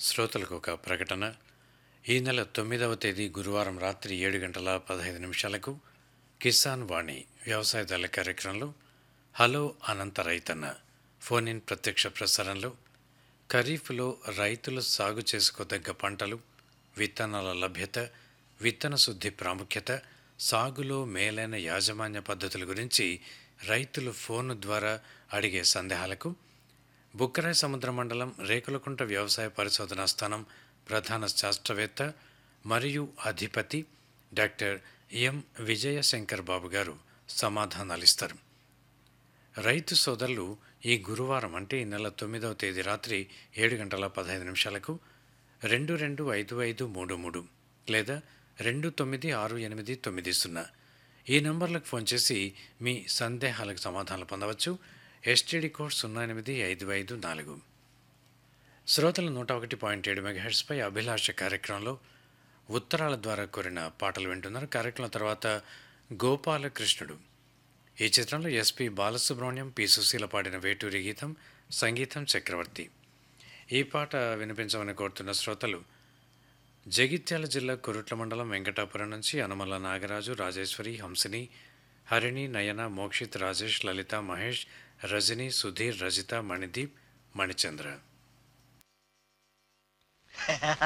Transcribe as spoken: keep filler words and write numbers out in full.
శ్రోతలకు ఒక ప్రకటన. ఈ నెల తొమ్మిదవ తేదీ గురువారం రాత్రి ఏడు గంటల పదహైదు నిమిషాలకు కిసాన్ వాణి వ్యవసాయదారుల కార్యక్రమంలో హలో అనంత రైతన్న ఫోన్ ఇన్ ప్రత్యక్ష ప్రసారంలో ఖరీఫ్లో రైతులు సాగు చేసుకోదగ్గ పంటలు, విత్తనాల లభ్యత, విత్తన శుద్ధి ప్రాముఖ్యత, సాగులో మేలైన యాజమాన్య పద్ధతుల గురించి రైతులు ఫోన్ ద్వారా అడిగే సందేహాలకు బుక్కరాయ సముద్ర మండలం రేకులకుంట వ్యవసాయ పరిశోధనా స్థానం ప్రధాన శాస్త్రవేత్త మరియు అధిపతి డాక్టర్ ఎం విజయశంకర్ బాబు గారు సమాధానాలిస్తారు. రైతు సోదరులు ఈ గురువారం అంటే ఈ నెల తొమ్మిదవ తేదీ రాత్రి ఏడు గంటల పదహైదు నిమిషాలకు రెండు రెండు ఐదు ఐదు మూడు మూడు లేదా రెండు తొమ్మిది ఆరు ఎనిమిది తొమ్మిది సున్నా ఈ నంబర్లకు ఫోన్ చేసి మీ సందేహాలకు సమాధానాలు పొందవచ్చు. ఎస్టీడీ కోడ్ సున్నా ఎనిమిది ఐదు ఐదు నాలుగు. శ్రోతలు నూట ఒకటి పాయింట్ ఏడు మెగాహెర్ట్స్పై అభిలాష కార్యక్రమంలో ఉత్తరాల ద్వారా కోరిన పాటలు వింటున్నారు. కార్యక్రమం తర్వాత గోపాలకృష్ణుడు ఈ చిత్రంలో ఎస్పి బాలసుబ్రహ్మణ్యం, పి సుశీల పాడిన వేటూరి గీతం, సంగీతం చక్రవర్తి. ఈ పాట వినిపించమని కోరుతున్న శ్రోతలు జగిత్యాల జిల్లా కొరుట్ల మండలం వెంకటాపురం నుంచి అనుమల నాగరాజు, రాజేశ్వరి, హంసిని, హరిణి, నయన, మోక్షిత్, రాజేష్, లలిత, మహేష్, రజని, సుధీర్, రజిత, మణిదీప్, మణిచంద్ర.